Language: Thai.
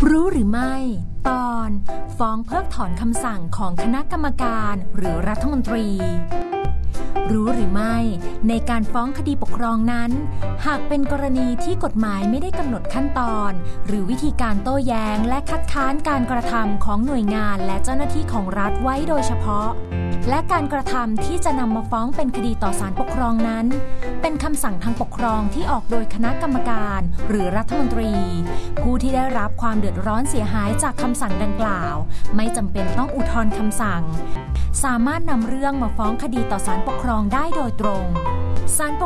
รู้หรือไม่ตอนฟ้องเพิกถอนคำสั่งของคณะกรรมการหรือรัฐมนตรีรู้หรือไม่ในการฟ้องคดีปกครองนั้นหากเป็นกรณีที่กฎหมายไม่ได้กำหนดขั้นตอนหรือวิธีการโต้แย้งและคัดค้านการกระทำของหน่วยงานและเจ้าหน้าที่ของรัฐไว้โดยเฉพาะและการกระทำที่จะนำมาฟ้องเป็นคดีต่อศาลปกครองนั้นเป็นคำสั่งทางปกครองที่ออกโดยคณะกรรมการหรือรัฐมนตรีผู้ที่ได้รับความเดือดร้อนเสียหายจากคำสั่งดังกล่าวไม่จำเป็นต้องอุทธรณ์คำสั่งสามารถนำเรื่องมาฟ้องคดีต่อศาลปกครองได้โดยตรงศาลป